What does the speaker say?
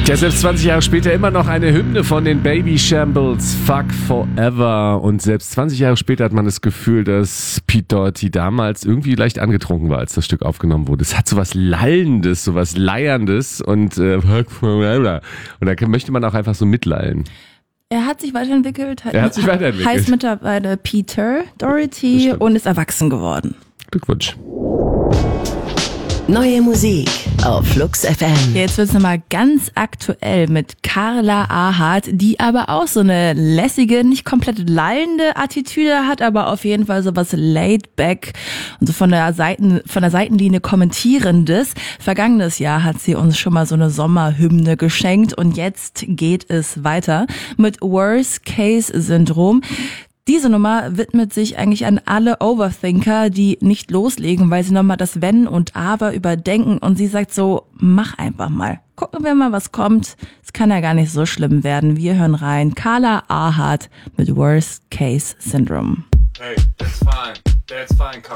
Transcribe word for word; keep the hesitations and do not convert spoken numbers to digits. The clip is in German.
Ja, selbst zwanzig Jahre später immer noch eine Hymne von den Baby Shambles, Fuck Forever. Und selbst zwanzig Jahre später hat man das Gefühl, dass Pete Doherty damals irgendwie leicht angetrunken war, als das Stück aufgenommen wurde. Es hat sowas Lallendes, sowas Leierndes und äh, Fuck Forever. Und da möchte man auch einfach so mitlallen. Er hat sich weiterentwickelt. Er hat sich weiterentwickelt. Heißt mittlerweile Peter Doherty und ist erwachsen geworden. Glückwunsch. Neue Musik auf Flux F M. Jetzt wird's nochmal ganz aktuell mit Carla Ahart, die aber auch so eine lässige, nicht komplett lallende Attitüde hat, aber auf jeden Fall so was laid back und so von der Seiten, von der Seitenlinie kommentierendes. Vergangenes Jahr hat sie uns schon mal so eine Sommerhymne geschenkt und jetzt geht es weiter mit Worst Case Syndrom. Diese Nummer widmet sich eigentlich an alle Overthinker, die nicht loslegen, weil sie nochmal das Wenn und Aber überdenken und sie sagt so, mach einfach mal. Gucken wir mal, was kommt. Es kann ja gar nicht so schlimm werden. Wir hören rein. Carla Ahart mit Worst Case Syndrome. Hey, that's fine. That's fine, Carla.